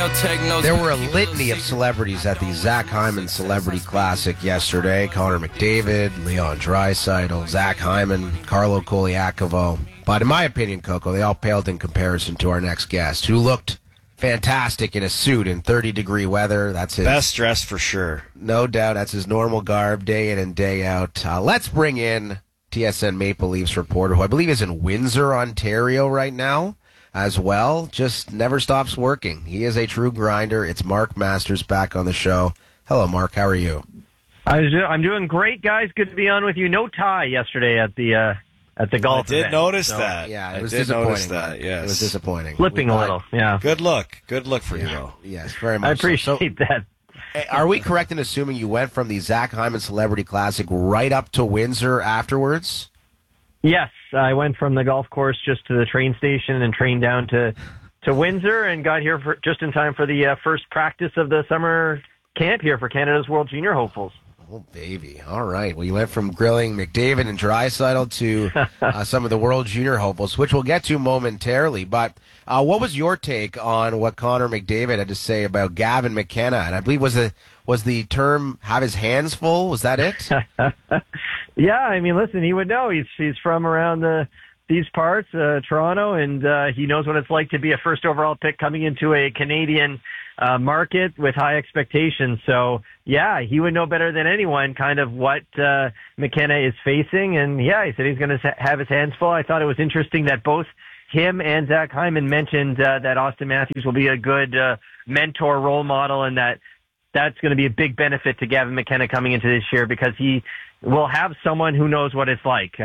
There were a litany of celebrities at the Zach Hyman Celebrity Classic yesterday. Connor McDavid, Leon Draisaitl, Zach Hyman, Carlo Koliakovo. But in my opinion, Coco, they all paled in comparison to our next guest, who looked fantastic in a suit in 30-degree weather. That's his best dress for sure. No doubt. That's his normal garb, day in and day out. Let's bring in TSN Maple Leafs reporter, who I believe is in Windsor, Ontario right now as well. Just never stops working. He is a true grinder. It's Mark Masters back on the show. Hello, Mark. How are you? I'm doing great, guys. Good to be on with you. No tie yesterday at the golf event. I did notice that. Yeah, it was disappointing. Notice that. Yes. It was disappointing. Flipping a little, yeah. Good look for you, though. Yes, very much I appreciate that. Are we correct in assuming you went from the Zach Hyman Celebrity Classic right up to Windsor afterwards? Yes, I went from the golf course just to the train station and trained down to Windsor and got here just in time for the first practice of the summer camp here for Canada's World Junior Hopefuls. Oh, baby. All right. Well, you went from grilling McDavid and Draisaitl to some of the World Junior Hopefuls, which we'll get to momentarily. But what was your take on what Connor McDavid had to say about Gavin McKenna? And I believe was the term "have his hands full"? Was that it? Yeah, I mean, listen, he would know. He's from around these parts, Toronto, and he knows what it's like to be a first overall pick coming into a Canadian market with high expectations. So, yeah, he would know better than anyone kind of what McKenna is facing. And, yeah, he said he's going to have his hands full. I thought it was interesting that both him and Zach Hyman mentioned that Austin Matthews will be a good mentor, role model, and that's going to be a big benefit to Gavin McKenna coming into this year because he will have someone who knows what it's like.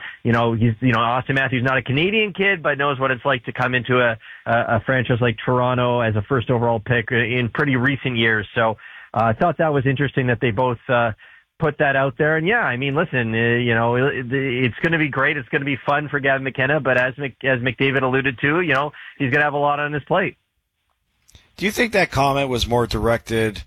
Austin Matthews not a Canadian kid, but knows what it's like to come into a franchise like Toronto as a first overall pick in pretty recent years. So I thought that was interesting that they both put that out there. And yeah, I mean, listen, it's going to be great. It's going to be fun for Gavin McKenna, but as McDavid alluded to, he's going to have a lot on his plate. Do you think that comment was more directed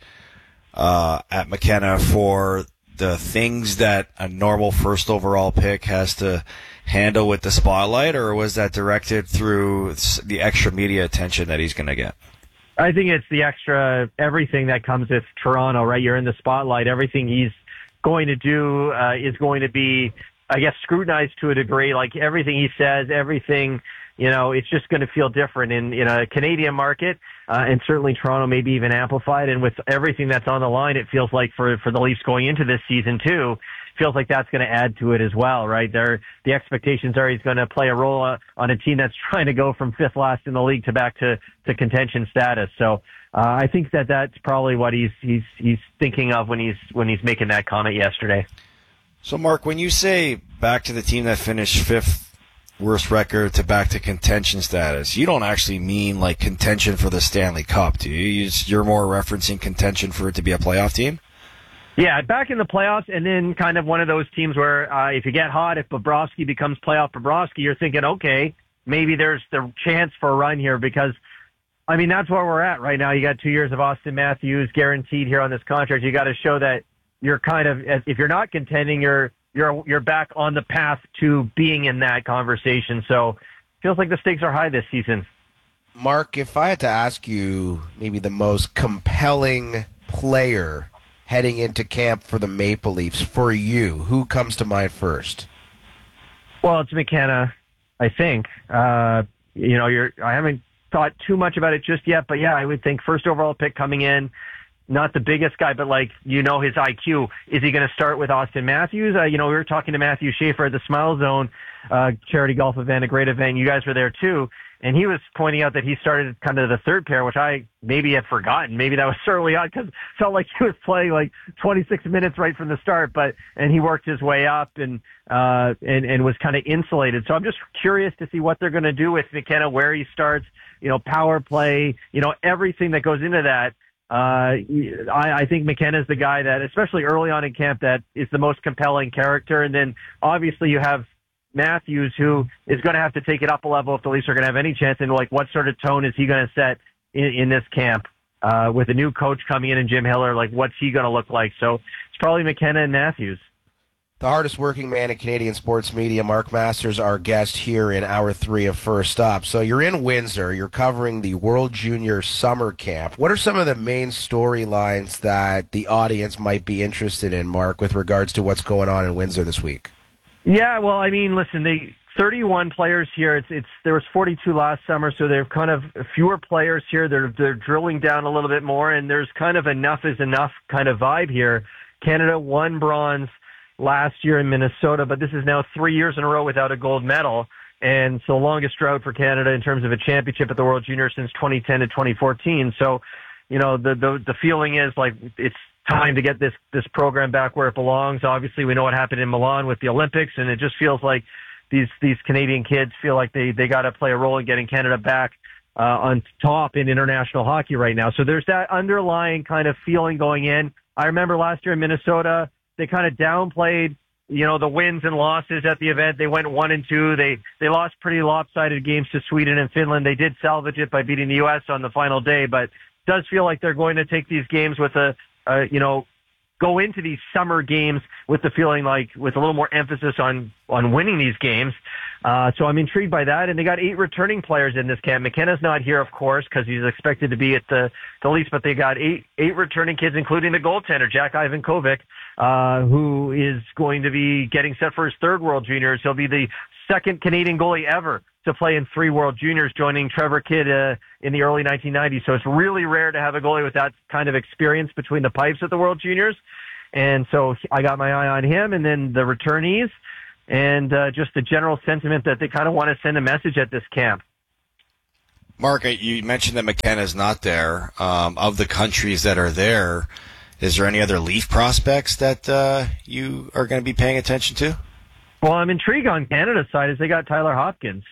at McKenna for the things that a normal first overall pick has to handle with the spotlight, or was that directed through the extra media attention that he's going to get? I think it's the extra everything that comes with Toronto, right? You're in the spotlight. Everything he's going to do is going to be, I guess, scrutinized to a degree. Like everything he says, everything, it's just going to feel different in a Canadian market. And certainly Toronto may be even amplified. And with everything that's on the line, it feels like for the Leafs going into this season too, feels like that's going to add to it as well, right? The expectations are he's going to play a role on a team that's trying to go from fifth last in the league to back to contention status. So I think that's probably what he's thinking of when he's making that comment yesterday. So Mark, when you say back to the team that finished fifth worst record to back to contention status, you don't actually mean like contention for the Stanley Cup, do you? You're more referencing contention for it to be a playoff team? Yeah, back in the playoffs, and then kind of one of those teams where if you get hot, if Bobrovsky becomes playoff Bobrovsky, you're thinking, okay, maybe there's the chance for a run here because, I mean, that's where we're at right now. You got 2 years of Austin Matthews guaranteed here on this contract. You got to show that you're kind of, if you're not contending, you're back on the path to being in that conversation. So feels like the stakes are high this season. Mark, if I had to ask you maybe the most compelling player heading into camp for the Maple Leafs for you, who comes to mind first? Well, it's McKenna, I think. I haven't thought too much about it just yet, but yeah, I would think first overall pick coming in. Not the biggest guy, but his IQ. Is he going to start with Austin Matthews? We were talking to Matthew Schaefer at the Smile Zone charity golf event, a great event. You guys were there too. And he was pointing out that he started kind of the third pair, which I maybe had forgotten. Maybe that was early on because it felt like he was playing like 26 minutes right from the start, and he worked his way up and was kind of insulated. So I'm just curious to see what they're going to do with McKenna, where he starts, power play, everything that goes into that. I think McKenna's the guy that, especially early on in camp, that is the most compelling character. And then obviously you have Matthews, who is going to have to take it up a level if the Leafs are going to have any chance. And what sort of tone is he going to set in this camp with a new coach coming in and Jim Hiller? What's he going to look like? So it's probably McKenna and Matthews. The hardest working man in Canadian sports media, Mark Masters, our guest here in Hour 3 of First Up. So you're in Windsor. You're covering the World Junior Summer Camp. What are some of the main storylines that the audience might be interested in, Mark, with regards to what's going on in Windsor this week? Yeah, well, I mean, listen, 31 players here. There was 42 last summer, so there are kind of fewer players here. They're drilling down a little bit more, and there's kind of enough is enough kind of vibe here. Canada won bronze last year in Minnesota, but this is now 3 years in a row without a gold medal. And so longest drought for Canada in terms of a championship at the World Juniors since 2010 to 2014. So, the feeling is like it's time to get this program back where it belongs. Obviously, we know what happened in Milan with the Olympics, and it just feels like these Canadian kids feel like they got to play a role in getting Canada back on top in international hockey right now. So there's that underlying kind of feeling going in. I remember last year in Minnesota, they kind of downplayed, the wins and losses at the event. They went 1-2. They lost pretty lopsided games to Sweden and Finland. They did salvage it by beating the U.S. on the final day, but it does feel like they're going to take these games with go into these summer games with the feeling like with a little more emphasis on winning these games. So I'm intrigued by that. And they got 8 returning players in this camp. McKenna's not here, of course, because he's expected to be at the least, but they got eight returning kids, including the goaltender, Jack Ivankovic, who is going to be getting set for his 3rd World Juniors. He'll be the 2nd Canadian goalie ever to play in 3 World Juniors, joining Trevor Kidd in the early 1990s. So it's really rare to have a goalie with that kind of experience between the pipes at the World Juniors. And so I got my eye on him, and then the returnees, and just the general sentiment that they kind of want to send a message at this camp. Mark, you mentioned that McKenna's not there. Of the countries that are there, is there any other Leaf prospects that you are going to be paying attention to? Well, I'm intrigued on Canada's side as they got Tyler Hopkins.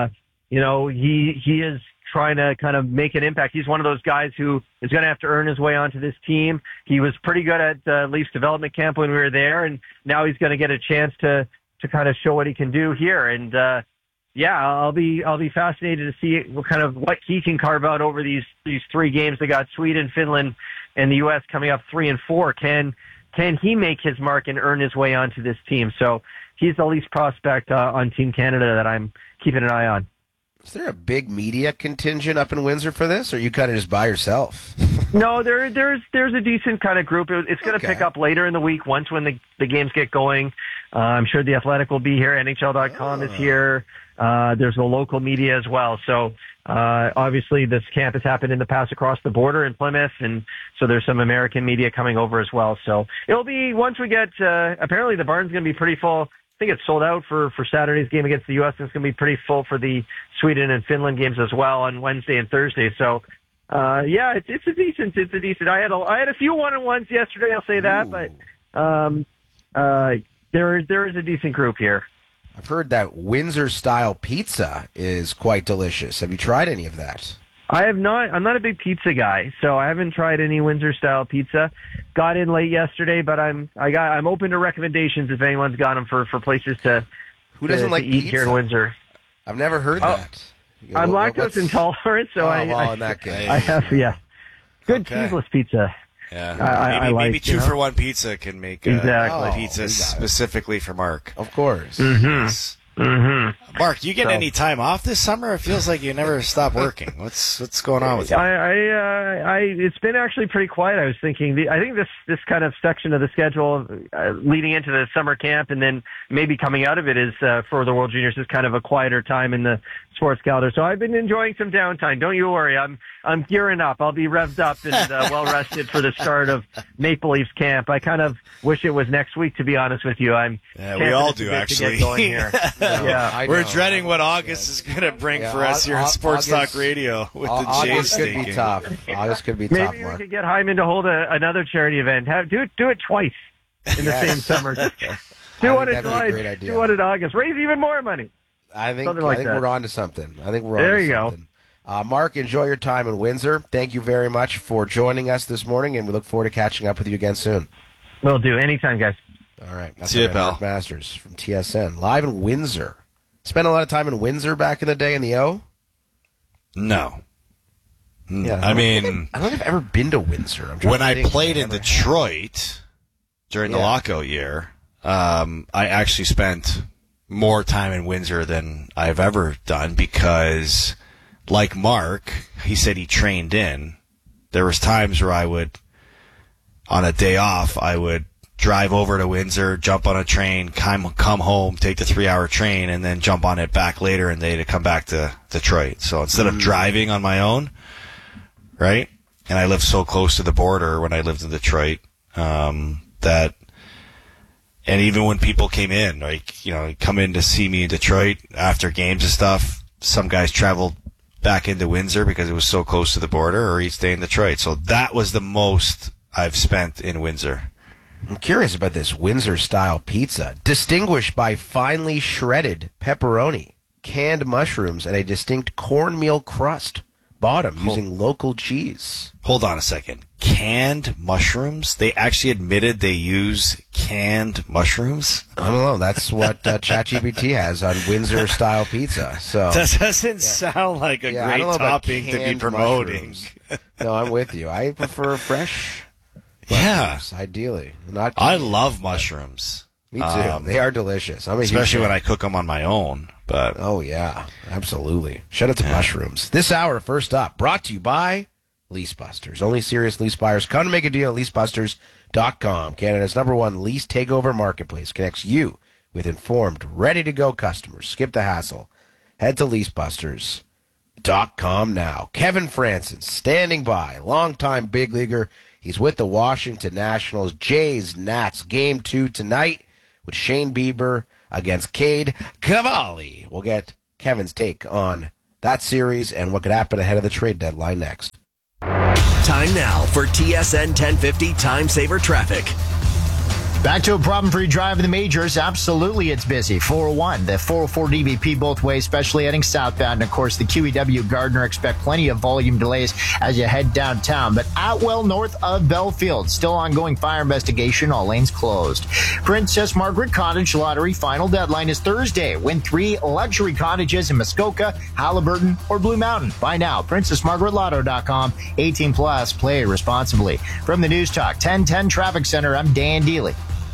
He is trying to kind of make an impact. He's one of those guys who is going to have to earn his way onto this team. He was pretty good at Leafs development camp when we were there, and now he's going to get a chance to kind of show what he can do here. And I'll be fascinated to see what he can carve out over these 3 games. They got Sweden, Finland, and the U.S. coming up 3 and 4. Can he make his mark and earn his way onto this team? So he's the least prospect on Team Canada that I'm keeping an eye on. Is there a big media contingent up in Windsor for this, or are you kind of just by yourself? No, there's a decent kind of group. It's going to pick up later in the week when the games get going. I'm sure The Athletic will be here. NHL.com is here. There's the local media as well. So obviously this camp has happened in the past across the border in Plymouth, and so there's some American media coming over as well. So it'll be, once we get, apparently the barn's going to be pretty full. I think it's sold out for Saturday's game against the U.S. and it's going to be pretty full for the Sweden and Finland games as well on Wednesday and Thursday. So, it's a decent. I had a few 1-on-1s yesterday. I'll say that, but there is a decent group here. I've heard that Windsor style pizza is quite delicious. Have you tried any of that? I have not. I'm not a big pizza guy, so I haven't tried any Windsor style pizza. Got in late yesterday, but I'm open to recommendations if anyone's got them for places to like eat pizza here in Windsor. I've never heard that. I'm lactose intolerant, so in that case, I have good cheeseless pizza. Yeah, maybe 2-for-1 pizza can make pizza exactly. Specifically for Mark. Of course. Mm-hmm. Mm-hmm. Mark, you get any time off this summer? It feels like you never stop working. What's going on with you? It's been actually pretty quiet. I was thinking, I think this kind of section of the schedule leading into the summer camp and then maybe coming out of it is for the World Juniors is kind of a quieter time in the sports calendar. So I've been enjoying some downtime. Don't you worry. I'm gearing up. I'll be revved up and well rested for the start of Maple Leafs camp. I kind of wish it was next week, to be honest with you. We all do, actually. Here. Yeah, we're dreading what August is going to bring for us here in Sports Talk Radio with the Jays could be tough. August could be tough. Maybe we could get Hyman to hold another charity event. Do it twice in the same summer. Do one in July, do one in August. Raise even more money. I think we're on to something. There you go. Mark, enjoy your time in Windsor. Thank you very much for joining us this morning, and we look forward to catching up with you again soon. Will do. Anytime, guys. All right. That's See you, pal. Mark Masters from TSN, live in Windsor. Spent a lot of time in Windsor back in the day in the O? No. Yeah, I don't think I've ever been to Windsor. When I played in Detroit during the lockout year, I actually spent more time in Windsor than I've ever done because, like Mark, he said he trained in. There was times where I would, on a day off, I would drive over to Windsor, jump on a train, come home, take the 3-hour train, and then jump on it back later in the day to come back to Detroit. So instead of driving on my own, right? And I lived so close to the border when I lived in Detroit, that, and even when people came in, like, you know, come in to see me in Detroit after games and stuff, some guys traveled back into Windsor because it was so close to the border, or he'd stay in Detroit. So that was the most I've spent in Windsor. I'm curious about this Windsor-style pizza, distinguished by finely shredded pepperoni, canned mushrooms, and a distinct cornmeal crust bottom using local cheese. Hold on a second. Canned mushrooms? They actually admitted they use canned mushrooms? I don't know. That's what ChatGPT has on Windsor-style pizza. So that doesn't sound like a great topping to be promoting. No, I'm with you. I prefer fresh mushrooms, ideally. I love mushrooms. Me too. They are delicious. Especially when I cook them on my own. But oh, yeah. Absolutely. Shout out to mushrooms. This hour, first up, brought to you by Lease Busters. Only serious lease buyers come to make a deal at leasebusters.com. Canada's #1 lease takeover marketplace connects you with informed, ready-to-go customers. Skip the hassle. Head to leasebusters.com now. Kevin Francis standing by, longtime big leaguer. He's with the Washington Nationals. Jays, Nats, Game 2 tonight with Shane Bieber against Cade Cavalli. We'll get Kevin's take on that series and what could happen ahead of the trade deadline next. Time now for TSN 1050 Time Saver Traffic. Back to a problem-free drive in the majors. Absolutely, it's busy. 401, the 404 DVP both ways, especially heading southbound. And, of course, the QEW Gardner, expect plenty of volume delays as you head downtown. But Atwell, north of Belfield, still ongoing fire investigation. All lanes closed. Princess Margaret Cottage Lottery final deadline is Thursday. Win 3 luxury cottages in Muskoka, Halliburton, or Blue Mountain. Buy now. PrincessMargaretLotto.com. 18 plus. Play responsibly. From the News Talk 1010 Traffic Center, I'm Dan Dealey.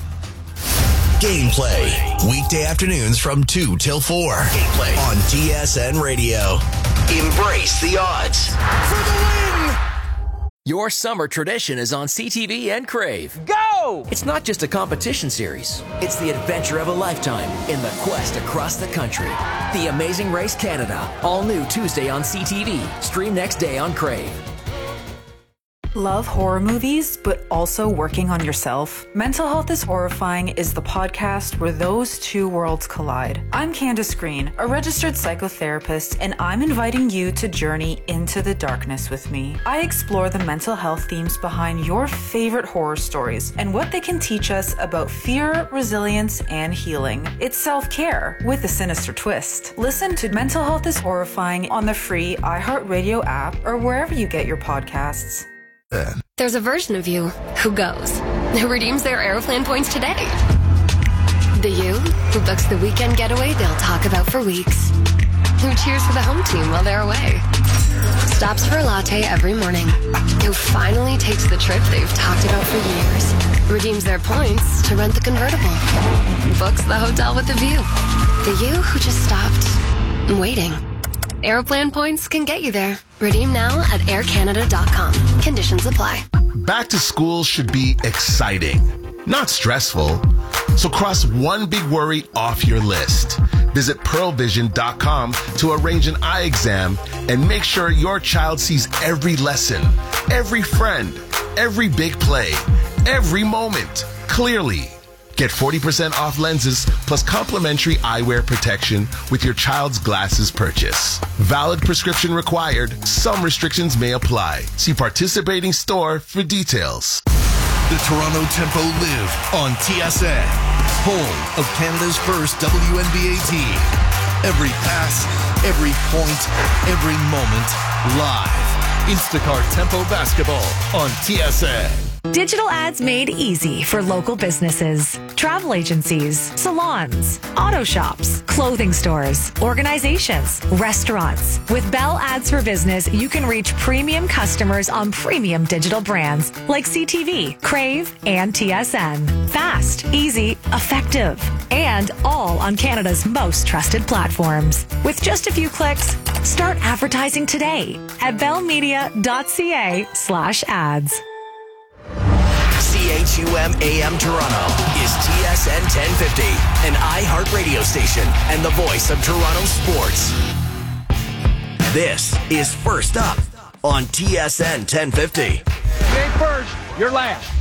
Gameplay, weekday afternoons from 2 till 4. Gameplay on TSN Radio. Embrace the odds for the win. Your summer tradition is on CTV and Crave. Go! It's not just a competition series. It's the adventure of a lifetime in the quest across the country. The Amazing Race Canada. All new Tuesday on CTV. Stream next day on Crave. Love horror movies, but also working on yourself? Mental Health is Horrifying is the podcast where those two worlds collide. I'm Candace Green, a registered psychotherapist, and I'm inviting you to journey into the darkness with me. I explore the mental health themes behind your favorite horror stories and what they can teach us about fear, resilience, and healing. It's self-care with a sinister twist. Listen to Mental Health is Horrifying on the free iHeartRadio app or wherever you get your podcasts. There's a version of you who goes, who redeems their Aeroplan points today. The you who books the weekend getaway they'll talk about for weeks. Who cheers for the home team while they're away. Stops for a latte every morning. Who finally takes the trip they've talked about for years. Redeems their points to rent the convertible. Books the hotel with the view. The you who just stopped waiting. Aeroplan points can get you there. Redeem now at aircanada.com. Conditions apply. Back to school should be exciting, not stressful. So cross one big worry off your list. Visit pearlvision.com to arrange an eye exam and make sure your child sees every lesson, every friend, every big play, every moment clearly. Get 40% off lenses plus complimentary eyewear protection with your child's glasses purchase. Valid prescription required. Some restrictions may apply. See participating store for details. The Toronto Tempo live on TSN, home of Canada's first WNBA team. Every pass, every point, every moment, live. Instacart Tempo Basketball on TSN. Digital ads made easy for local businesses, travel agencies, salons, auto shops, clothing stores, organizations, restaurants. With Bell Ads for Business, you can reach premium customers on premium digital brands like CTV, Crave, and TSN. Fast, easy, effective, and all on Canada's most trusted platforms. With just a few clicks, start advertising today at bellmedia.ca/ads. CHUM AM Toronto is TSN 1050, an iHeart radio station and the voice of Toronto sports. This is First Up on TSN 1050. You ain't first, you're last.